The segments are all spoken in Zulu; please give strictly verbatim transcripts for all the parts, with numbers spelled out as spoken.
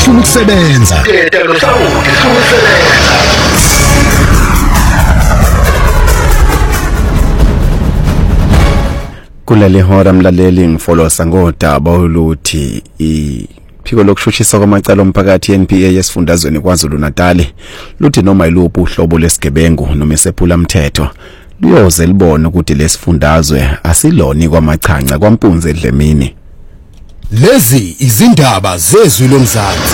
sifuna ukusebenza. Khetha lo sound sifuna ukusebenza. Kuleli hora mlaleli ngifolosa ngodaba oluthi iphiko lokushushisa kwamacala omphakathi N P A yesifundazweni kwaZulu Natal luthi noma yiluphi uhlobo lesigebengu noma isephula umthetho luyoze libone ukuthi lesifundazwe asiloni kwamachanca kwampunze edlemini. Lezi izindaba zezwi lomzansi.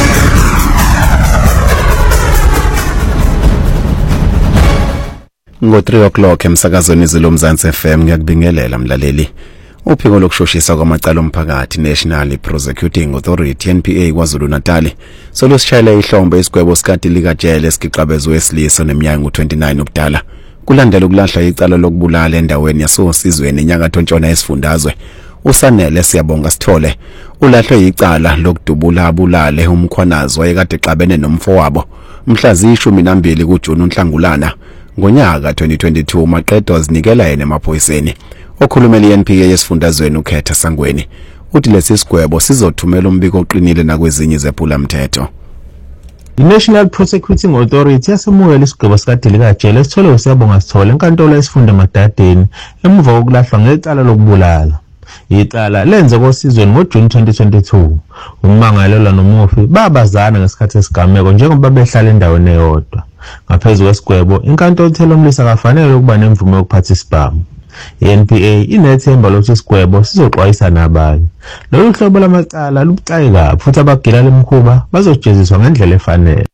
Ngo three o'clock emsakazweni zilomzansi F M ngiyakubingelela mlaleli. Uphiko lokushushisa kwamacala omphakathi National Prosecuting Authority N P A kwaZulu Natal solusishayela ihlombe isigwebo sikade likajele esiqabezwe wesilisa neminyaka twenty-nine ubudala. Kulandela ukulahla icala lokubulala endaweni yasosizweni enyakatho ntshona yesifundazwe. Usanele siyabonga Sithole ulahlwe icala lokudubula abulale umkhwanazi wayekade xabene nomfowabo mhla ziyishumi nambili kuJuni uNhlangulana ngonyaka twenty twenty-two maqedwe wazinikela yena emaphoyiseni. Okhulumela i-N P A yesifundazweni uKhetha Sangweni uthi lesi sigwebo sizothumela umbiko oqinile nakwezinye zephula umthetho. I-National Prosecuting Authority yasemukela isigwebo sikade likajele esithole usiyabonga Sithole enkantolo yesifunda eMadadeni emuva kokulahlwa ngecala lokubulala. Icala lenze kosizweni ngoJuni twenty twenty-two. Ummangalelwa nomufi babazana ngesikhathi esigameko njengoba behlala endaweni eyodwa. Ngaphezulu kwesigwebo inkantolo ithela umlisa kafanele ukuba nemvume yokuphatha isibhamu. I-N P A inethemba lokuthi isigwebo sizoxwayisa nabanye. Lolu hlobo lamacala lubucayi kabi futhi abagila lemkhuba bazojeziswa ngendlela efanele.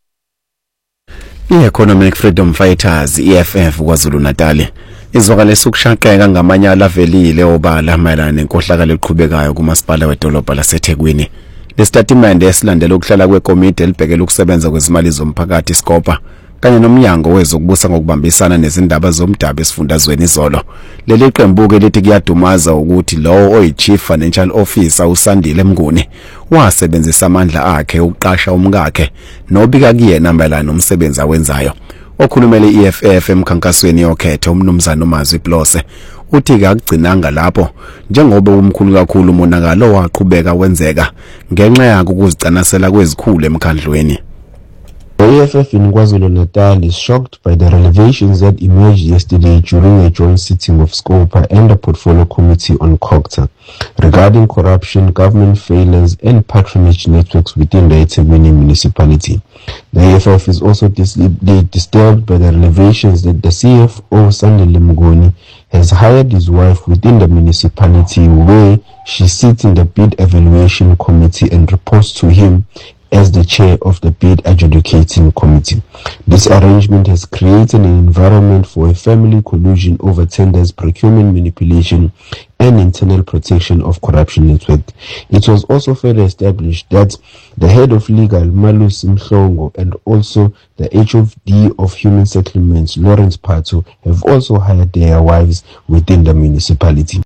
I-Economic Freedom Fighters E F F kwaZulu Natal izokale sukushaqeka ngamanyala avelile obala mayelana nenkohlakalo eqhubekayo kumasipala wedolobha laseThekwini. Lesitatimende esilandela ukuhlala kwekomiti elibhekela ukusebenza kwezimali zomphakathi Scopa kanye nomnyango wezokubusa ngokubambisana nezindaba zomdabu esifundazweni izolo. Leli qembu lithi kuyadumaza ukuthi lowo oyichief financial officer uSandile Mnguni wasebenzisa amandla akhe ukuqasha umkakhe nobika kuyena mayelana nomsebenzi awenzayo. Okhulumele i-E F F emkhankasweni yokhetho umnumzana uMazwi Plose uthi akugcinanga lapho njengoba umkhulu kakhulu umonakalo waqhubeka wenzeka ngenxa yakho ukuzicanasela kwezikhulu emkhandlweni. The E F F in KwaZulu-Natal is shocked by the revelations that emerged yesterday during a joint sitting of Scopa and the Portfolio Committee on COGTA regarding corruption, government failures and patronage networks within the eThekwini municipality. The E F F is also deeply disturbed by the revelations that the C F O Sandile Mnguni has hired his wife within the municipality where she sits in the bid evaluation committee and reports to him as the chair of the bid adjudicating committee. This arrangement has created an environment for a family collusion over tenders, procurement manipulation, and internal protection of corruption network. It was also further established that the head of legal, Malus Mhlongo, and also the H O D of Human Settlements, Lawrence Pato, have also hired their wives within the municipality.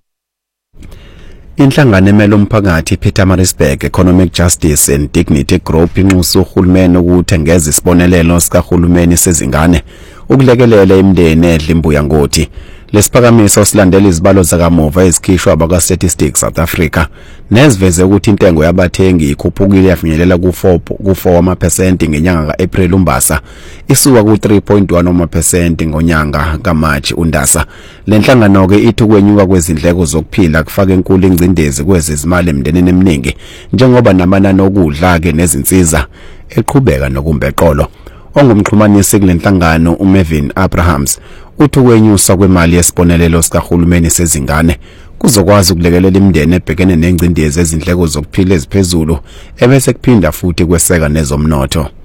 Inhlangano emele umphakathi Pietermaritzburg Economic Justice and Dignity Group inxusa uhulumeni ukuthi engeze isibonelelo sikahulumeni sezingane ukulekelela imindeni edla imbuya ngothi. Lesiphakamiso silandela izibalo zakamuva ezikhishwa abaka Statistics South Africa neziveze ukuthi intengo yabathengi ikhuphukile yafinyelela ku four ku four percent ngenyanga kaApril umbasa isuka ku three point one percent ngonyanga kaMarch undasa. Lenhlangano ke ithi ukwenyuka kwezindleko zokuphila kufaka enkulu ingcindezi kwezezimali emndenini eminingi njengoba namanani okudla ke nezinsiza eqhubeka nokumbeqolo. Ongumxhumanisi kulenhlangano uMervin Abrahams uthi ukwenyusa kwemali yesibonelelo sikahulumeni sezingane kuzokwazi ukulekelela imindeni ebhekene nengcindezi ezindleko zokuphila eziphezulu ebese kuphinda futhi kweseka nezomnotho.